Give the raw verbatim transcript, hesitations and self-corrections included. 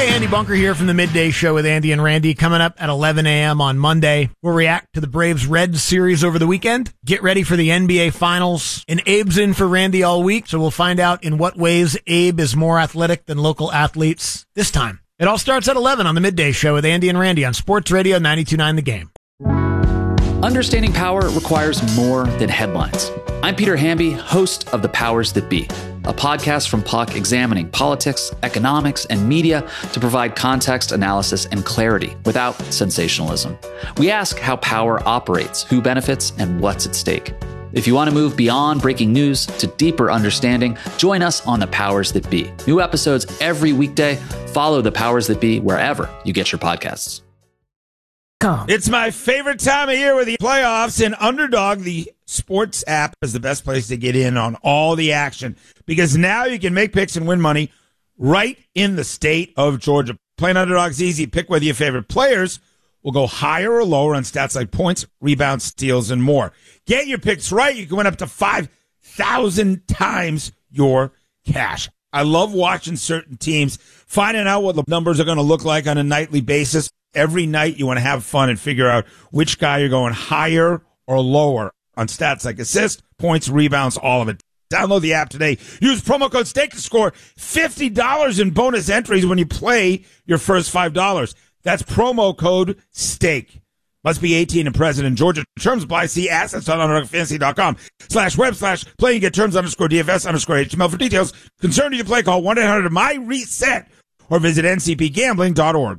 Hey, Andy Bunker here from the Midday Show with Andy and Randy. Coming up at eleven a.m. on Monday, we'll react to the Braves-Reds series over the weekend, get ready for the N B A Finals, and Abe's in for Randy all week, so we'll find out in what ways Abe is more athletic than local athletes this time. It all starts at eleven on the Midday Show with Andy and Randy on Sports Radio ninety-two point nine The Game. Understanding power requires more than headlines. I'm Peter Hamby, host of The Powers That Be, a podcast from Puck examining politics, economics, and media to provide context, analysis, and clarity without sensationalism. We ask how power operates, who benefits, and what's at stake. If you want to move beyond breaking news to deeper understanding, join us on The Powers That Be. New episodes every weekday. Follow The Powers That Be wherever you get your podcasts. It's my favorite time of year with the playoffs, and Underdog, the sports app, is the best place to get in on all the action because now you can make picks and win money right in the state of Georgia. Playing Underdog's easy. Pick whether your favorite players will go higher or lower on stats like points, rebounds, steals, and more. Get your picks right. You can win up to five thousand times your cash. I love watching certain teams, finding out what the numbers are going to look like on a nightly basis. Every night you want to have fun and figure out which guy you're going higher or lower on stats like assists, points, rebounds, all of it. Download the app today. Use promo code STAKE to score fifty dollars in bonus entries when you play your first five dollars. That's promo code STAKE. Must be eighteen and present in Georgia. Terms apply. See assets on underdog fantasy dot com slash web slash play and get terms underscore DFS underscore H T M L for details. Concerned you play, call one eight hundred M Y RESET or visit N C P gambling dot org.